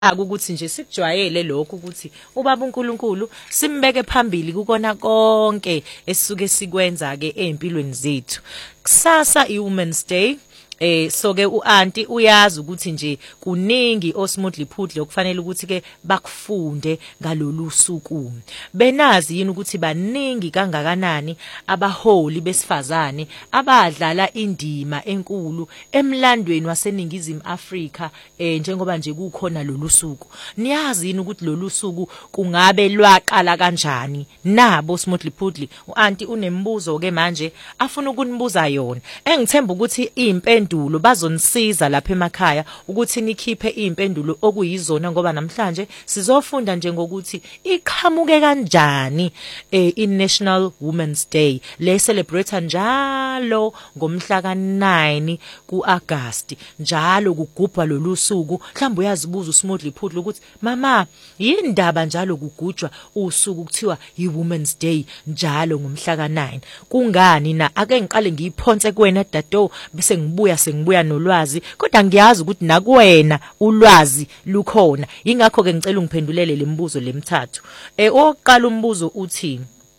ukuthi nje sikujwayele lokho ukuthi ubaba uNkulunkulu simbeke phambili kukona konke esisuke sikwenza ke empilweni zethu. Kusasa iWomen's Day. So ke uanti uyazi ukuthi nje kuningi osmoothly phudle okufanele ukuthi ke bakufunde ngalolu suku. Benazi yini ukuthi baningi kangakanani abaholi besifazane abadlala indima enkulu emlandweni waseningizimu Afrika njengoba nje kukhona lolu suku. Niyazi yini ukuthi lolu suku kungabe lwaqala kanjani? Nabo smoothly phudle uanti unembuzo ke manje afuna ukunibuza yona. Engithemba ukuthi impendulo bazonisiza lapha emakhaya ukuthi nikhiphe impendulo okuyizona ngoba namhlanje sizofunda nje ngokuthi iqhamuke kanjani iNational Women's Day le celebrate njalo ngomhla ka9 kuAugust njalo kugubha lolu suku. Mhlawumbe uyazibuza usmoothly phudle ukuthi mama yindaba njalo kugujwa usuku kuthiwa iWomen's Day njalo ngomhla ka9 kungani na? Ake ngiqale ngiyiphonse kuwena dato bese ngibuya nolwazi kodwa ngiyazi ukuthi nakuwena ulwazi lukhona. Ingakho ke ngicela ungiphendulele lembuzo lemithathu. Oqala umbuzo uthi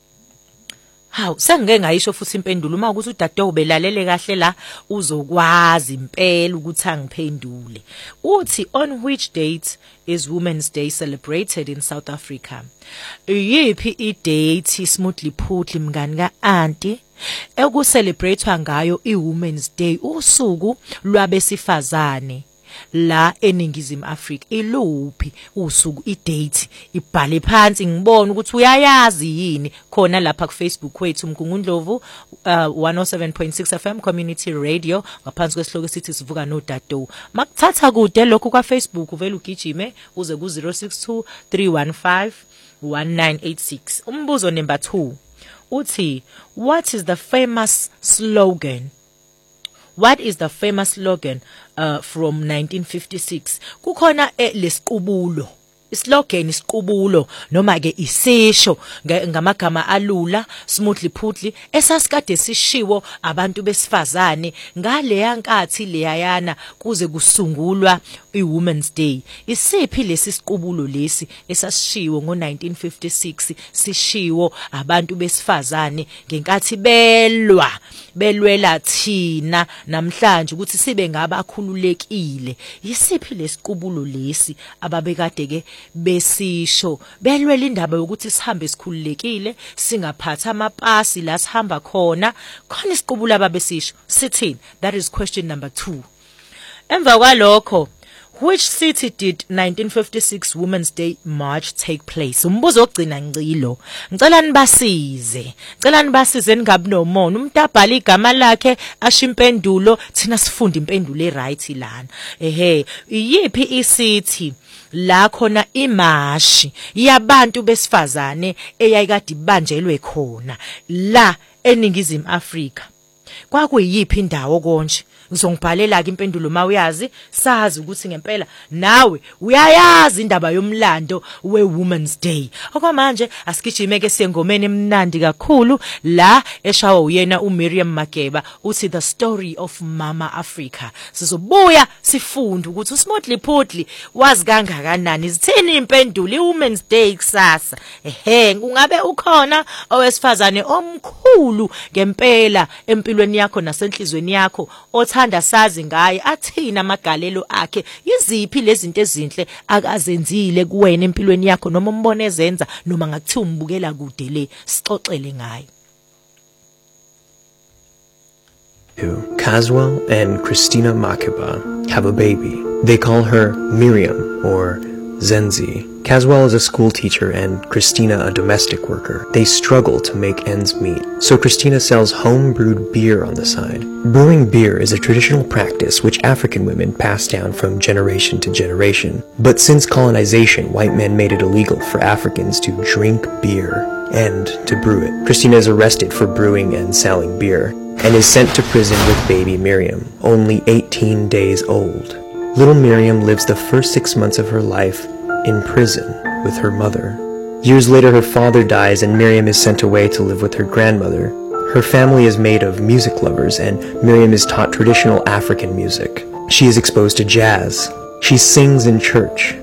hawu sengeke ngayisho futhi impendulo uma ukuthi udade ubelalele kahle la uzokwazi impela ukuthi angiphendule. Uthi on which date is Women's Day celebrated in South Africa? Yipi i-date smoothly phudle mngani ka-anti ekucelebratewa ngayo iWomen's Day usuku lwabesifazane la eningizimu Afrika? Iluphi usuku? I-date ibhale phansi ngibone ukuthi uyayazi yini khona lapha ku Facebook wethu Mgungundlovu 107.6 FM Community Radio ngaphansi kwesihloko sithi sivuka nodado. Makuthatha kude lokho kwa Facebook uvela ugijime uze ku 062 315 1986. Umbuzo number 2 uthi what is the famous slogan? What is the famous slogan from 1956? Kukhona lesiqubulo. Islogan isiqubulo noma ke isisho ngamagama alula smoothly phudle esasikade sishiwo abantu besifazane ngale yankathi leyayana kuze kusungulwa iWomen's Day. Isiphi lesi siqubulo lesi esasishiwo ngo1956 sishiwo abantu besifazane ngenkathi belwela thina namhlanje ukuthi sibe ngabakhululekile? Yisiphi lesiqubulo lesi ababekade ke besisho belwela indaba yokuthi sihambe sikhululekile singaphatha amapasi la sihamba khona? Khona isiqubulo ababesisho sithini? That is question number 2. Emva kwalokho, which city did 1956 Women's Day March take place? Umbuzo ogcina ngcilo. Ngicela nibasize ningabi nomona. Umuntu abhala igama lakhe asho impendulo thina sifunda impendulo eright lana. Yipi i-city la khona imashi yabantu besifazane eyayikade ibanjelwe khona la eningizimu Afrika? Kwakuyiphi indawo konje? Ngizongibhalela ke impendulo mawuyazi sazi ukuthi ngempela nawe uyayazi indaba yomlando weWomen's Day. Okwamanje asigijime ke sengomeni emnandi kakhulu la eshawa uyena uMiriam Makeba uthi the story of Mama Africa. Sizobuya sifunde ukuthi usmoothly phudle wazi kangakanani zithini impendulo iWomen's Day kusasa. Ungabe ukhona owesifazane omkhulu ngempela empilweni yakho nasenhlizweni yakho othanda sazi ngaye athina amagalelo akhe? Yiziphi lezi zinto ezinhle akazenzile kuwena empilweni yakho noma umbone ezenza noma ngakuthiwa umbukela kude le? Sixoxele ngayo. Caswell and Christina Makeba have a baby. They call her Miriam or Zenzi. Caswell is a school teacher and Christina a domestic worker. They struggle to make ends meet, so Christina sells home-brewed beer on the side. Brewing beer is a traditional practice which African women pass down from generation to generation. But since colonization, white men made it illegal for Africans to drink beer and to brew it. Christina is arrested for brewing and selling beer and is sent to prison with baby Miriam, only 18 days old. Little Miriam lives the first 6 months of her life in prison with her mother. Years later, her father dies and Miriam is sent away to live with her grandmother. Her family is made of music lovers and Miriam is taught traditional African music. She is exposed to jazz. She sings in church.